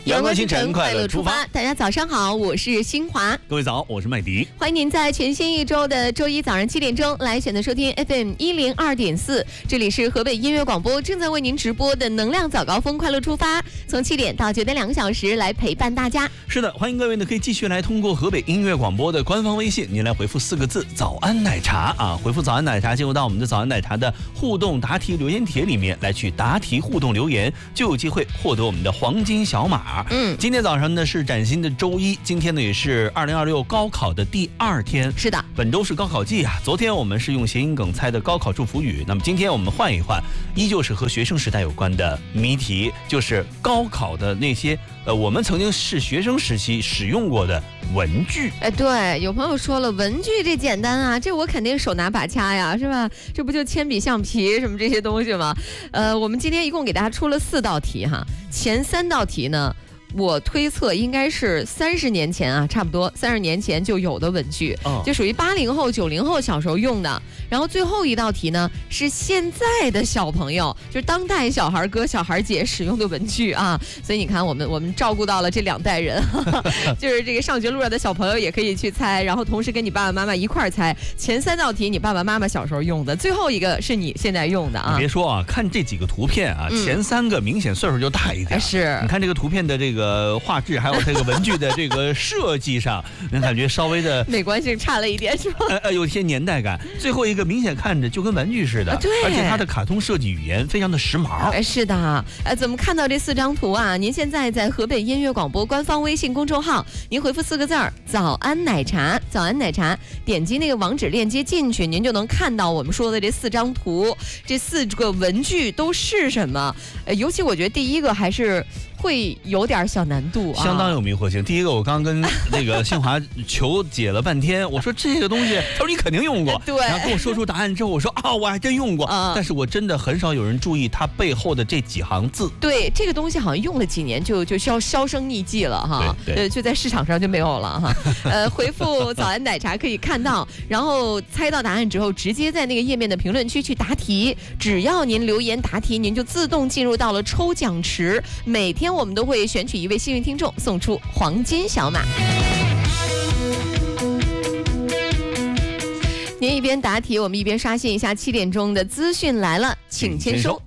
阳光清晨，快乐出发。 大家早上好，我是新华。 各位早，我是麦迪。 欢迎您在全新一周的周一早上7点钟来选择收听 FM 102.4，这里是河北音乐广播正在为您直播的能量早高峰快乐出发，从7点到9点2个小时来陪伴大家。 是的，欢迎各位呢可以继续来通过河北音乐广播的官方微信，您来回复4个字早安奶茶啊，回复早安奶茶进入到我们的早安奶茶的互动答题留言帖里面来去答题互动留言，就有机会获得我们的黄金小马。今天早上呢是崭新的周一，今天呢也是2026高考的第2天。 是的， 本周是高考季啊。昨天我们是用谐音梗猜的高考祝福语，那么今天我们换一换，依旧是和学生时代有关的谜题，就是高考的那些我们曾经是学生时期使用过的文具。 对，有朋友说了，文具这简单啊，这我肯定手拿把掐呀，是吧？这不就铅笔、橡皮什么这些东西吗？我们今天一共给大家出了4道题哈，前3道题呢，我推测应该是30年前啊，差不多30年前就有的文具，就属于80后、90后小时候用的。然后最后一道题呢，是现在的小朋友，就是当代小孩哥、小孩姐使用的文具啊。所以你看，我们照顾到了这2代人，就是这个上学路上的小朋友也可以去猜，然后同时跟你爸爸妈妈一块儿猜。前3道题你爸爸妈妈小时候用的，最后一个是你现在用的啊。 你别说啊，看这几个图片啊，前3个明显岁数就大一点。 是， 你看这个图片的这个画质，还有这个文具的这个设计上，能感觉稍微的美观性差了一点，是吧？ 有一些年代感。最后一个明显看着就跟玩具似的， 对， 而且它的卡通设计语言非常的时髦。 是的，怎么看到这4张图啊？您现在在河北音乐广播官方微信公众号，您回复4个字儿“早安奶茶”，早安奶茶，点击那个网址链接进去，您就能看到我们说的这4张图，这4个文具都是什么？尤其我觉得第一个还是会有点小难度啊， 相当有迷惑性。第一个，我刚跟那个新华求解了半天，我说这个东西，他说你肯定用过， 对， 然后跟我说出答案之后，我说啊，我还真用过，但是我真的很少有人注意它背后的这几行字。 对，这个东西好像用了几年就销声匿迹了哈，就在市场上就没有了哈。回复早安奶茶可以看到，然后猜到答案之后，直接在那个页面的评论区去答题，只要您留言答题，您就自动进入到了抽奖池，每天我们都会选取1位幸运听众，送出黄金小马。您一边答题，我们一边刷新一下7点钟的资讯来了，请签收。